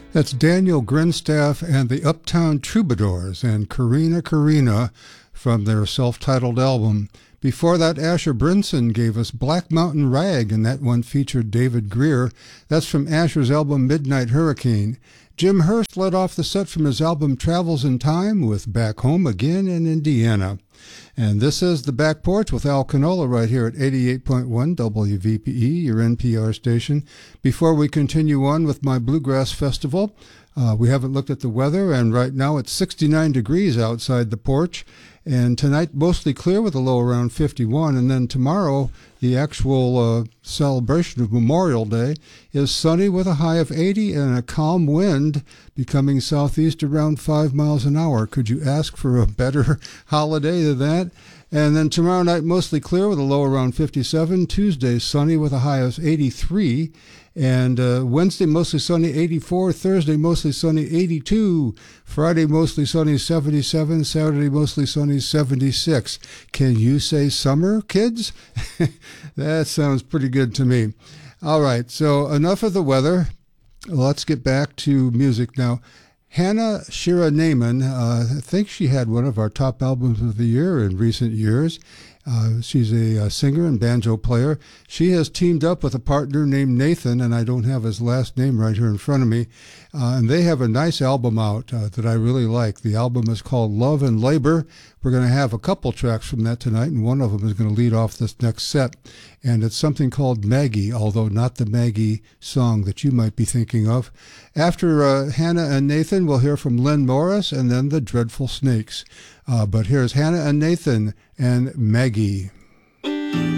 That's Daniel Grinstaff and the Uptown Troubadours and Karina Karina from their self-titled album. Before that, Asher Brinson gave us Black Mountain Rag, and that one featured David Greer. That's from Asher's album Midnight Hurricane. Jim Hurst led off the set from his album Travels in Time with Back Home Again in Indiana. And this is The Back Porch with Al Canola right here at 88.1 WVPE, your NPR station. Before we continue on with my Bluegrass Festival, we haven't looked at the weather, and right now it's 69 degrees outside the porch. And tonight, mostly clear with a low around 51. And then tomorrow, the actual celebration of Memorial Day is sunny with a high of 80 and a calm wind becoming southeast around 5 miles an hour. Could you ask for a better holiday than that? And then tomorrow night, mostly clear with a low around 57. Tuesday, sunny with a high of 83. And Wednesday, mostly sunny, 84. Thursday, mostly sunny, 82. Friday, mostly sunny, 77. Saturday, mostly sunny, 76. Can you say summer, kids? That sounds pretty good to me. All right, so enough of the weather. Let's get back to music now. Hannah Shira Naiman, I think she had one of our top albums of the year in recent years. She's a singer and banjo player. She has teamed up with a partner named Nathan, and I don't have his last name right here in front of me. And they have a nice album out that I really like. The album is called Love and Labor. We're going to have a couple tracks from that tonight, and one of them is going to lead off this next set. And it's something called Maggie, although not the Maggie song that you might be thinking of. After Hannah and Nathan, we'll hear from Lynn Morris and then the Dreadful Snakes. But here's Hannah and Nathan and Maggie.